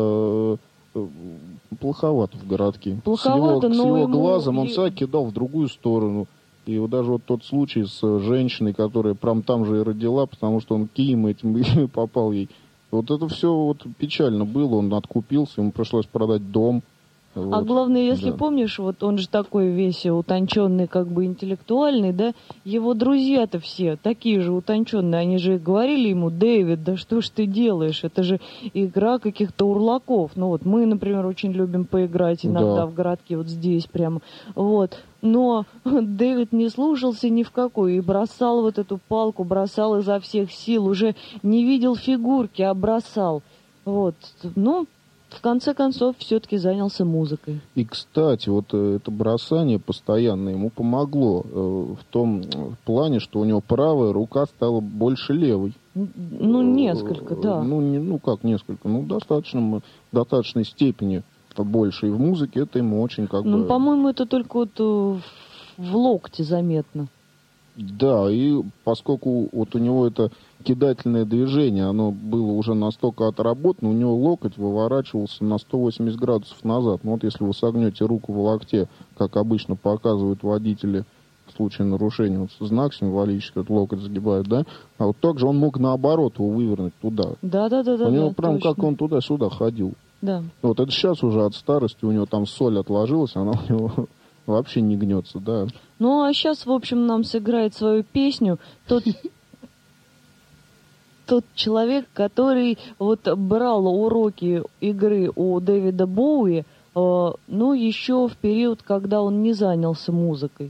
э, э, плоховато в «Городки». Плоховато, с его, но с его ему... глазом он всегда кидал в другую сторону. И вот даже вот тот случай с женщиной, которая прям там же и родила, потому что он кием этим попал ей. Вот это все вот печально было, он откупился, ему пришлось продать дом. Вот. А главное, если да. помнишь, вот он же такой весь утонченный, как бы интеллектуальный, да, его друзья-то все такие же утонченные, они же говорили ему: Дэвид, да что ж ты делаешь, это же игра каких-то урлаков. Ну вот мы, например, очень любим поиграть иногда да. в «Городки», вот здесь прямо, вот. Но Дэвид не слушался ни в какой и бросал вот эту палку, бросал изо всех сил, уже не видел фигурки, а бросал. Вот, ну... В конце концов, все-таки занялся музыкой. И, кстати, вот это бросание постоянно ему помогло э, в том плане, что у него правая рука стала больше левой. Ну, несколько, да. Ну, не, ну как несколько? Ну, достаточно, в достаточной степени больше. И в музыке это ему очень как ну, бы... по-моему, это только вот в локте заметно. Да, и поскольку вот у него это кидательное движение, оно было уже настолько отработано, у него локоть выворачивался на сто восемьдесят градусов назад. Ну вот если вы согнете руку в локте, как обычно показывают водители в случае нарушения, вот знак символический, вот локоть загибают, да, а вот так же он мог наоборот его вывернуть туда. Да-да-да. У него да, прям точно. как он туда-сюда ходил. Да. Вот это сейчас уже от старости у него там соль отложилась, она у него... вообще не гнется, да. Ну, а сейчас, в общем, нам сыграет свою песню тот, тот человек, который вот брал уроки игры у Дэвида Боуи, э, ну, еще в период, когда он не занялся музыкой.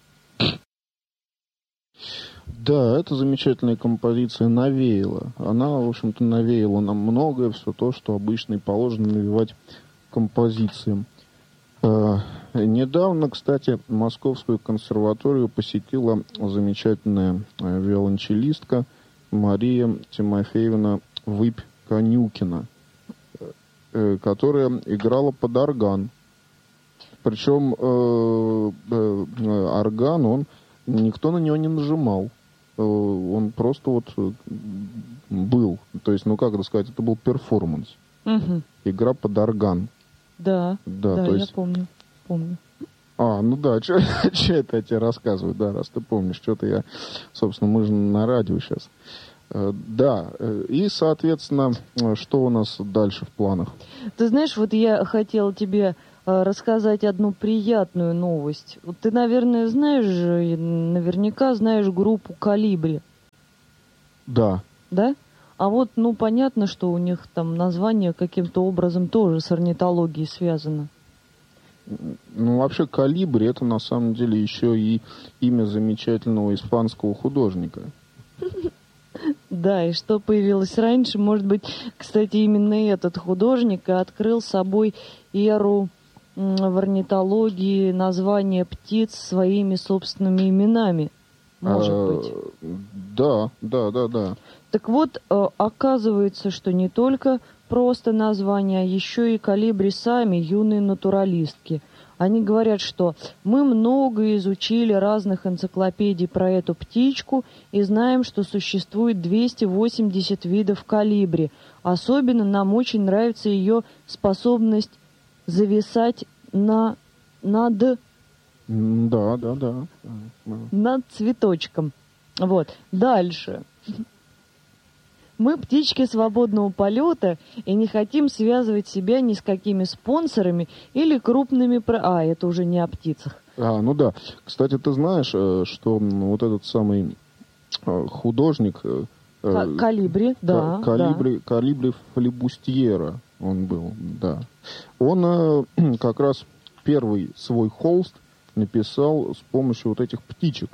Да, эта замечательная композиция навеяла. Она, в общем-то, навеяла нам многое, все то, что обычно и положено навевать композициям. Недавно, кстати, Московскую консерваторию посетила замечательная виолончелистка Мария Тимофеевна Выпь-Конюкина, которая играла под орган. Причем э, э, орган, он, никто на него не нажимал. он просто вот был. То есть, ну как это сказать, это был перформанс. Угу. Игра под орган. Да, да, да я есть... помню, помню. А, ну да, что это я тебе рассказываю, да, раз ты помнишь, что-то я, собственно, мы же на радио сейчас. Да, и, соответственно, что у нас дальше в планах? Ты знаешь, вот я хотела тебе рассказать одну приятную новость. Вот ты, наверное, знаешь, наверняка знаешь группу «Колибри». Да. Да? А вот, ну, понятно, что у них там название каким-то образом тоже с орнитологией связано. Ну, вообще, «Колибри» — это, на самом деле, еще и имя замечательного испанского художника. Да, и что появилось раньше, может быть, кстати, именно этот художник открыл собой эру в орнитологии названия птиц своими собственными именами. Может а, быть. Да, да, да, да. Так вот, оказывается, что не только просто название, а еще и колибри сами юные натуралистки. Они говорят, что мы много изучили разных энциклопедий про эту птичку и знаем, что существует двести восемьдесят видов колибри. Особенно нам очень нравится ее способность зависать на, над, да, да, да. над цветочком. Вот. Дальше. Мы птички свободного полета и не хотим связывать себя ни с какими спонсорами или крупными... Про... А, это уже не о птицах. А, ну да. Кстати, ты знаешь, что вот этот самый художник... К- Колибри, да. Колибри, да. Колибри Флебустьера он был, да. Он как раз первый свой холст написал с помощью вот этих птичек.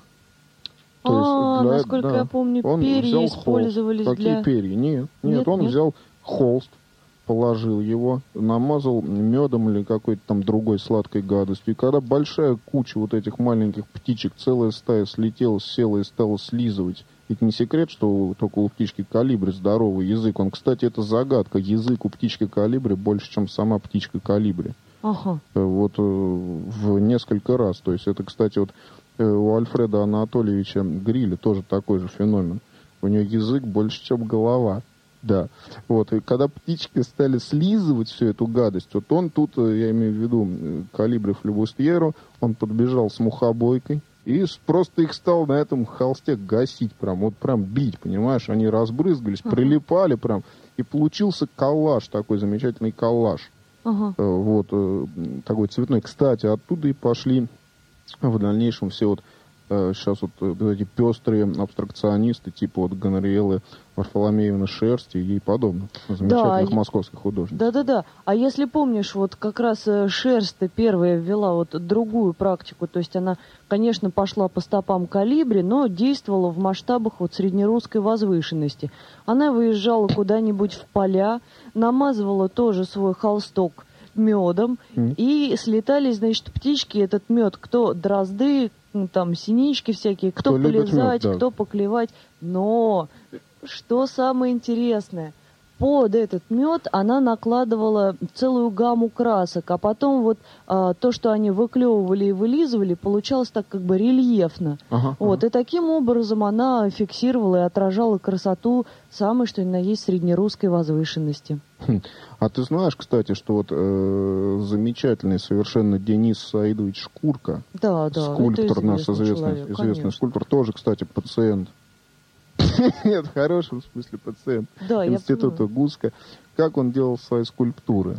То а, для, насколько да, я помню, он перья использовались холст. для... Какие перья? Нет, нет, нет он нет? взял холст, положил его, намазал медом или какой-то там другой сладкой гадостью. И когда большая куча вот этих маленьких птичек, целая стая слетела, села и стала слизывать. Ведь не секрет, что только у птички колибри здоровый язык. Он, кстати, это загадка. Язык у птички колибри больше, чем сама птичка колибри. Ага. Вот в несколько раз. То есть это, кстати, вот у Альфреда Анатольевича Гриля тоже такой же феномен. У нее язык больше, чем голова. Да. Вот. И когда птички стали слизывать всю эту гадость, вот он тут, я имею в виду Колибри Флебустьеру, он подбежал с мухобойкой и просто их стал на этом холсте гасить прям, вот прям бить, понимаешь? Они разбрызгались, ага. прилипали прям, и получился коллаж, такой замечательный коллаж. Ага. Вот. Такой цветной. Кстати, оттуда и пошли в дальнейшем все вот э, сейчас вот э, эти пестрые абстракционисты, типа вот Гонриэлы Варфоломеевны Шерсти и подобных замечательных да, московских художников. Да-да-да. А если помнишь, вот как раз Шерсть первая ввела вот другую практику, то есть она, конечно, пошла по стопам Колибри, но действовала в масштабах вот среднерусской возвышенности. Она выезжала куда-нибудь в поля, намазывала тоже свой холсток медом, mm. и слетали, значит, птички, этот мед, кто дрозды, там, синички всякие, кто, кто полизать, мед, да. кто поклевать. Но, что самое интересное, под этот мед она накладывала целую гамму красок, а потом вот а, то, что они выклевывали и вылизывали, получалось так как бы рельефно. Ага, вот, ага. И таким образом она фиксировала и отражала красоту самой, что ни на есть, среднерусской возвышенности. А ты знаешь, кстати, что вот э, замечательный совершенно Денис Саидович Шкурка, да, да, скульптор, наш известный, человек, известный скульптор, тоже, кстати, пациент. Нет, в хорошем смысле пациент да, института Гуска. Как он делал свои скульптуры?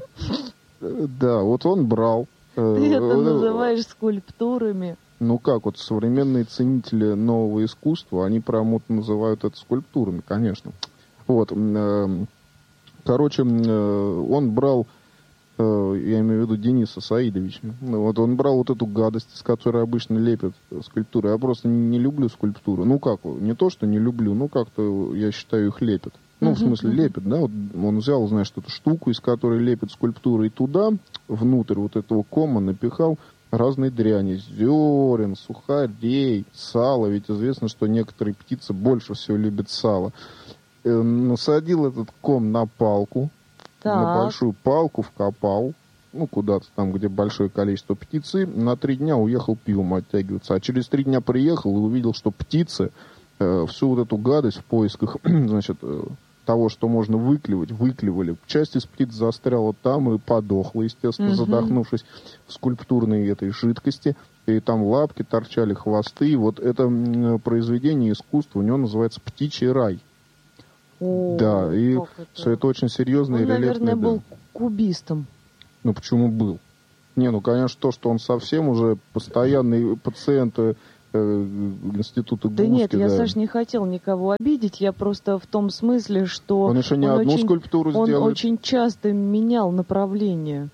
Да, вот он брал. Ты это называешь скульптурами? Ну как, вот современные ценители нового искусства, они прям вот называют это скульптурами, конечно. Вот. Короче, он брал, я имею в виду Дениса Саидовича, вот он брал вот эту гадость, с которой обычно лепят скульптуры. Я просто не люблю скульптуру. Ну как, не то, что не люблю, ну как-то, я считаю, их лепят. Ну, uh-huh, в смысле, uh-huh. лепят, да? Вот он взял, знаешь, эту штуку, из которой лепят скульптуры, и туда, внутрь вот этого кома напихал разные дряни. Зерен, сухарей, сало. Ведь известно, что некоторые птицы больше всего любят сало. Насадил этот ком на палку, так. на большую палку вкопал, ну, куда-то там, где большое количество птицы, на три дня уехал пивом оттягиваться. А через три дня приехал и увидел, что птицы э, всю вот эту гадость в поисках, значит, э, того, что можно выклевать, выклевали. Часть из птиц застряла там и подохла, естественно, mm-hmm. задохнувшись в скульптурной этой жидкости. И там лапки торчали, хвосты. Вот это произведение искусства, у него называется «Птичий рай». О, да, и это? все это очень серьезно и рельефно. Он, наверное, был да. кубистом. Ну, почему был? Не, ну, конечно, то, что он совсем уже постоянный пациент э, института да Гуски. Нет, я, да. Саш, не хотел никого обидеть. Я просто в том смысле, что... Он еще не он одну очень, скульптуру он сделает. Он очень часто менял направление.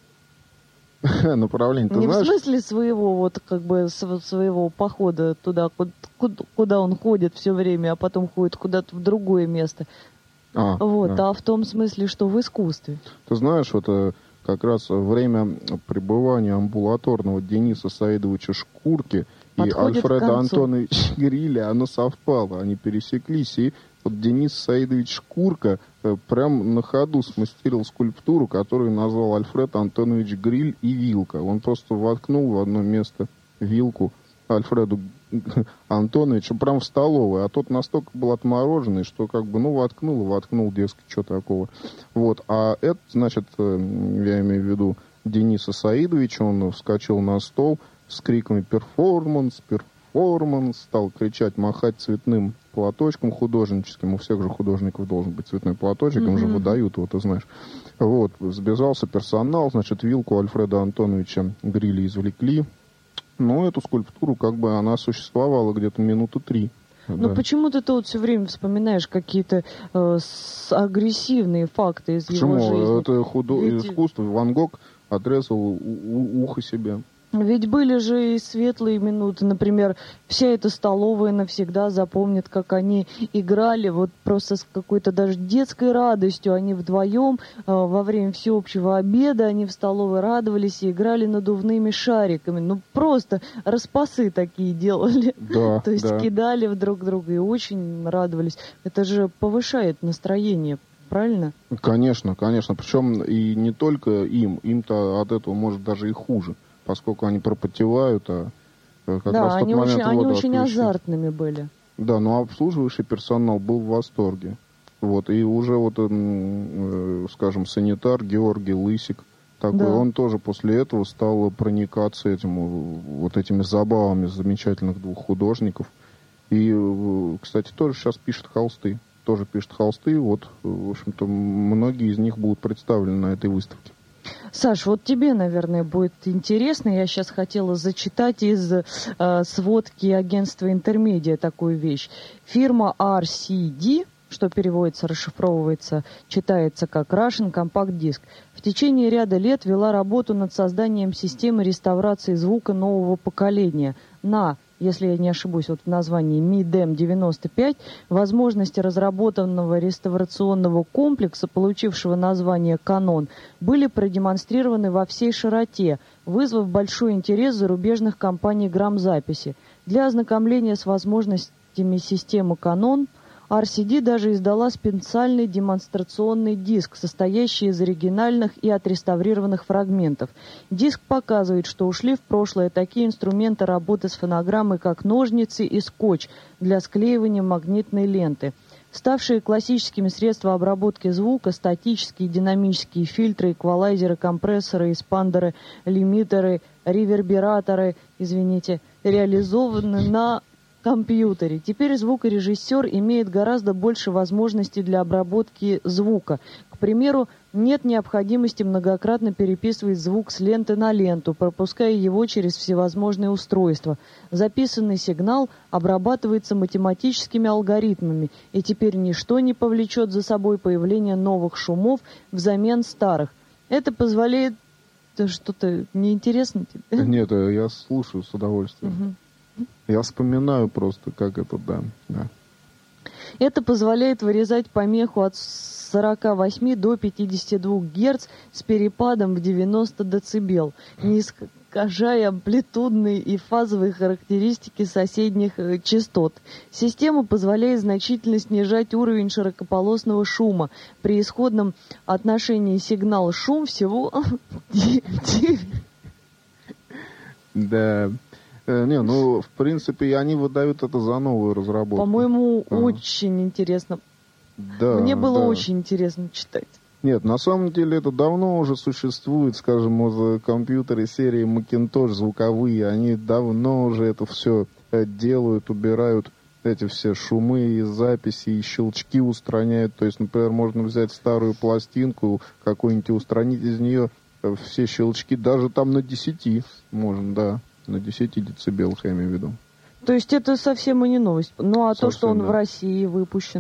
Направление, ты не знаешь? В смысле своего, вот, как бы, своего похода туда, куда, куда он ходит все время, а потом ходит куда-то в другое место. А, вот, да. а в том смысле, что в искусстве. Ты знаешь, вот как раз время пребывания амбулаторного Дениса Саидовича Шкурки подходит и Альфреда Антоновича Гриля, оно совпало, они пересеклись, и вот Денис Саидович Шкурка прям на ходу смастерил скульптуру, которую назвал Альфред Антонович Гриль и вилка. Он просто воткнул в одно место вилку Альфреду Антоновичу прям в столовой, а тот настолько был отмороженный, что как бы, ну, воткнул и воткнул, дескать, что такого. Вот, а это, значит, я имею в виду Дениса Саидовича, он вскочил на стол с криками «перформанс, перформанс», стал кричать, махать цветным платочком художническим, у всех же художников должен быть цветной платочек, mm-hmm. им же выдают, вот ты знаешь. Вот, сбежался персонал, значит, вилку Альфреда Антоновича Гриля извлекли. Но эту скульптуру, как бы, она существовала где-то минуты три. Ну, да. Почему ты вот все время вспоминаешь какие-то э, агрессивные факты из Почему? его жизни? Это худо... Ведь... искусство. Ван Гог отрезал у- у- ухо себе. Ведь были же и светлые минуты. Например, вся эта столовая навсегда запомнит, как они играли, вот просто с какой-то даже детской радостью. Они вдвоем э, во время всеобщего обеда, они в столовой радовались и играли надувными шариками. Ну, просто распасы такие делали. Да, То есть да. кидали в друг друга и очень радовались. Это же повышает настроение. Правильно? Конечно, конечно. Причем и не только им. Им-то от этого может даже и хуже. Поскольку они пропотевают, а как да, раз в тот они момент очень, они очень отключили. азартными были. Да, но обслуживающий персонал был в восторге. Вот, и уже вот, э, скажем, санитар Георгий Лысик, такой, да. Он тоже после этого стал проникаться этим, вот этими забавами замечательных двух художников. И, кстати, тоже сейчас пишет холсты. Тоже пишет холсты. Вот, в общем-то, многие из них будут представлены на этой выставке. Саш, вот тебе, наверное, будет интересно. Я сейчас хотела зачитать из э, сводки агентства «Интермедиа» такую вещь. Фирма ар си ди, что переводится, расшифровывается, читается как Russian Compact Disc, в течение ряда лет вела работу над созданием системы реставрации звука нового поколения на, если я не ошибусь, вот в названии мидем девяносто пять, возможности разработанного реставрационного комплекса, получившего название «Канон», были продемонстрированы во всей широте, вызвав большой интерес зарубежных компаний грамзаписи. Для ознакомления с возможностями системы «Канон» ар си ди даже издала специальный демонстрационный диск, состоящий из оригинальных и отреставрированных фрагментов. Диск показывает, что ушли в прошлое такие инструменты работы с фонограммой, как ножницы и скотч для склеивания магнитной ленты. Ставшие классическими средства обработки звука, статические и динамические фильтры, эквалайзеры, компрессоры, эспандеры, лимитеры, ревербераторы, извините, реализованы на компьютере. Теперь звукорежиссер имеет гораздо больше возможностей для обработки звука. К примеру, нет необходимости многократно переписывать звук с ленты на ленту, пропуская его через всевозможные устройства. Записанный сигнал обрабатывается математическими алгоритмами, и теперь ничто не повлечет за собой появление новых шумов взамен старых. Это позволяет... Что-то неинтересно тебе? Нет, я слушаю с удовольствием. Угу. Я вспоминаю просто, как это, да, да. Это позволяет вырезать помеху от сорока восьми до пятидесяти двух герц с перепадом в девяносто децибел, не искажая амплитудные и фазовые характеристики соседних частот. Система позволяет значительно снижать уровень широкополосного шума. При исходном отношении сигнал-шум всего... Да... Э, не, ну, в принципе, они выдают это за новую разработку. По-моему, Ага. очень интересно. Да, Мне было да. очень интересно читать. Нет, на самом деле это давно уже существует, скажем, вот компьютеры серии Macintosh звуковые, они давно уже это все делают, убирают эти все шумы и записи, и щелчки устраняют. То есть, например, можно взять старую пластинку какую-нибудь и устранить из нее все щелчки, даже там на десяти можно, да, на десяти децибелах, я имею в виду. То есть это совсем и не новость. Ну а то, Совсем, что он да. в России выпущен.